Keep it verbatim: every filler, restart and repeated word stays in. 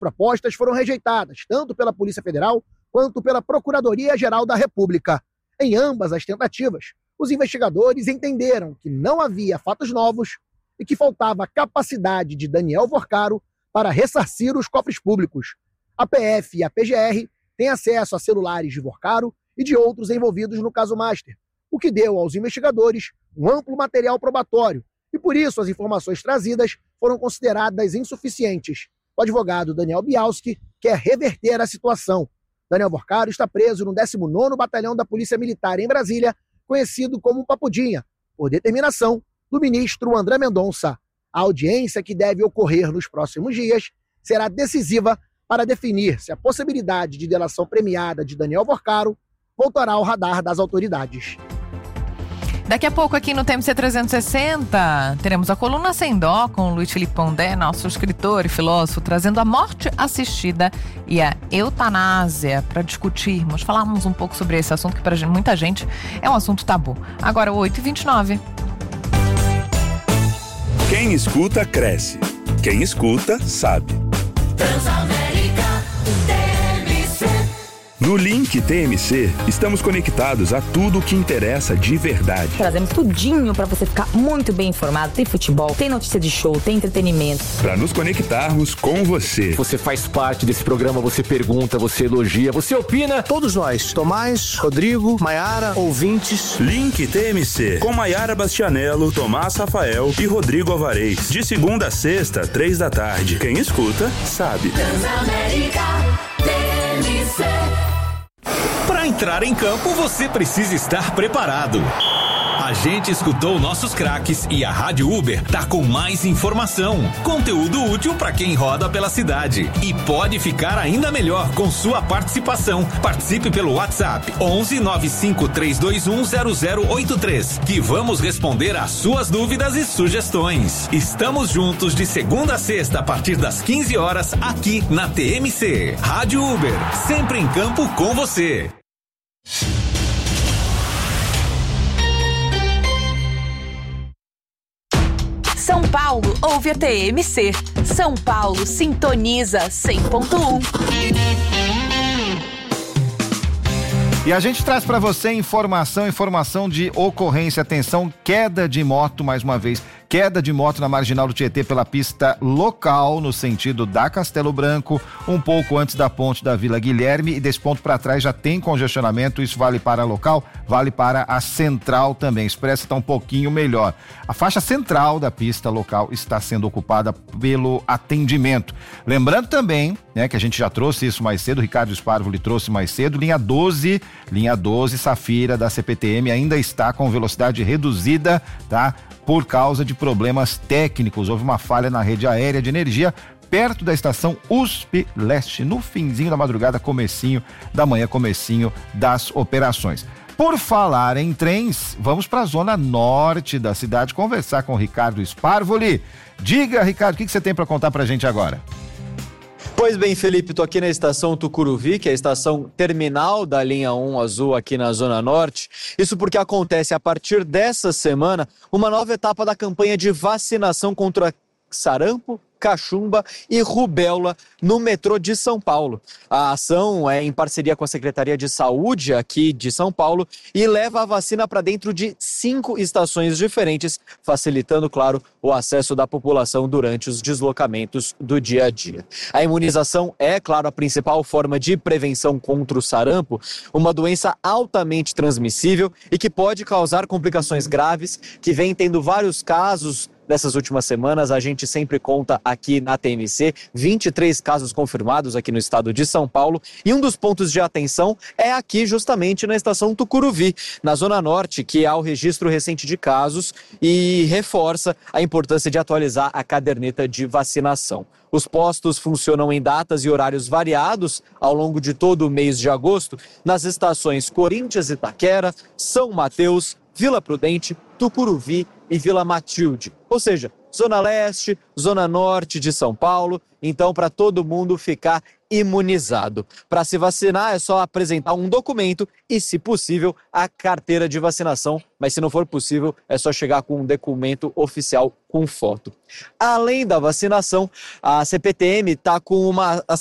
propostas foram rejeitadas, tanto pela Polícia Federal quanto pela Procuradoria-Geral da República. Em ambas as tentativas, os investigadores entenderam que não havia fatos novos e que faltava capacidade de Daniel Vorcaro para ressarcir os cofres públicos. A P F e a P G R têm acesso a celulares de Vorcaro e de outros envolvidos no caso Master, o que deu aos investigadores um amplo material probatório, e por isso as informações trazidas foram consideradas insuficientes. O advogado Daniel Bialski quer reverter a situação. Daniel Vorcaro está preso no décimo nono Batalhão da Polícia Militar em Brasília, conhecido como Papudinha, por determinação do ministro André Mendonça. A audiência, que deve ocorrer nos próximos dias, será decisiva para definir se a possibilidade de delação premiada de Daniel Vorcaro voltará ao radar das autoridades. Daqui a pouco aqui no T M C trezentos e sessenta, teremos a coluna Sem Dó com o Luiz Felipe Pondé, nosso escritor e filósofo, trazendo a morte assistida e a eutanásia para discutirmos, falarmos um pouco sobre esse assunto que para muita gente é um assunto tabu. Agora, oito e vinte e nove. Quem escuta, cresce. Quem escuta, sabe. Transamérica T M C. No Link T M C, estamos conectados a tudo o que interessa de verdade. Trazemos tudinho para você ficar muito bem informado. Tem futebol, tem notícia de show, tem entretenimento. Para nos conectarmos com você. Você faz parte desse programa, você pergunta, você elogia, você opina. Todos nós, Tomás, Rodrigo, Maiara, ouvintes. Link T M C, com Maiara Bastianello, Tomás Rafael e Rodrigo Alvarez. De segunda a sexta, três da tarde. Quem escuta, sabe. Transamérica T M C. Para entrar em campo, você precisa estar preparado. A gente escutou nossos craques e a Rádio Uber tá com mais informação, conteúdo útil para quem roda pela cidade. E pode ficar ainda melhor com sua participação. Participe pelo WhatsApp onze nove cinco três dois um zero zero oito três, que vamos responder às suas dúvidas e sugestões. Estamos juntos de segunda a sexta a partir das quinze horas aqui na T M C. Rádio Uber, sempre em campo com você. São Paulo ouve a T M C. São Paulo sintoniza cem ponto um. E a gente traz para você informação, informação de ocorrência. Atenção, queda de moto, mais uma vez, queda de moto na Marginal do Tietê pela pista local, no sentido da Castelo Branco, um pouco antes da ponte da Vila Guilherme, e desse ponto para trás já tem congestionamento. Isso vale para a local, vale para a central também. Expressa está um pouquinho melhor. A faixa central da pista local está sendo ocupada pelo atendimento. Lembrando também, né, que a gente já trouxe isso mais cedo, o Ricardo Sparvo lhe trouxe mais cedo, linha doze, linha doze Safira da C P T M ainda está com velocidade reduzida, tá? Por causa de problemas técnicos. Houve uma falha na rede aérea de energia perto da estação U S P Leste, no finzinho da madrugada, comecinho da manhã, comecinho das operações. Por falar em trens, vamos para a zona norte da cidade conversar com o Ricardo Sparvoli. Diga, Ricardo, o que, que você tem para contar para a gente agora? Pois bem, Felipe, estou aqui na estação Tucuruvi, que é a estação terminal da linha um azul aqui na Zona Norte. Isso porque acontece a partir dessa semana uma nova etapa da campanha de vacinação contra sarampo, cachumba e rubéola no metrô de São Paulo. A ação é em parceria com a Secretaria de Saúde aqui de São Paulo e leva a vacina para dentro de cinco estações diferentes, facilitando, claro, o acesso da população durante os deslocamentos do dia a dia. A imunização é, claro, a principal forma de prevenção contra o sarampo, uma doença altamente transmissível e que pode causar complicações graves, que vem tendo vários casos. Nessas últimas semanas, a gente sempre conta aqui na T M C vinte e três casos confirmados aqui no estado de São Paulo, e um dos pontos de atenção é aqui justamente na estação Tucuruvi, na Zona Norte, que há o registro recente de casos e reforça a importância de atualizar a caderneta de vacinação. Os postos funcionam em datas e horários variados ao longo de todo o mês de agosto nas estações Corinthians e Itaquera, São Mateus, Vila Prudente, Tucuruvi e Vila Matilde. Ou seja, Zona Leste, Zona Norte de São Paulo, então para todo mundo ficar imunizado. Para se vacinar é só apresentar um documento e, se possível, a carteira de vacinação, mas se não for possível, é só chegar com um documento oficial com foto. Além da vacinação, a C P T M está com uma